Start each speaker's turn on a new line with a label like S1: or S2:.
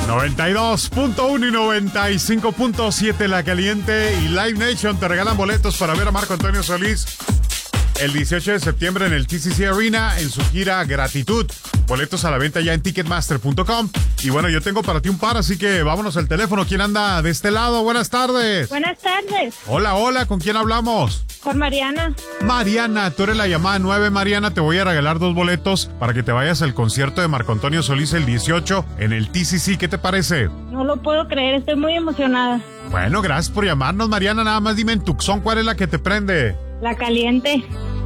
S1: 92.1 y 95.7 La Caliente y Live Nation te regalan boletos para ver a Marco Antonio Solís el 18 de septiembre en el TCC Arena en su gira Gratitud. Boletos a la venta ya en Ticketmaster.com. Y bueno, yo tengo para ti un par, así que vámonos al teléfono. ¿Quién anda de este lado? Buenas tardes.
S2: Buenas tardes.
S1: Hola, hola, ¿con quién hablamos?
S2: Con Mariana.
S1: Mariana, tú eres la llamada 9, Mariana. Te voy a regalar 2 boletos para que te vayas al concierto de Marco Antonio Solís el 18 en el TCC. ¿Qué te parece?
S2: No lo puedo creer, estoy muy emocionada.
S1: Bueno, gracias por llamarnos, Mariana. Nada más dime en Tucson, ¿cuál es la que te prende?
S2: La Caliente.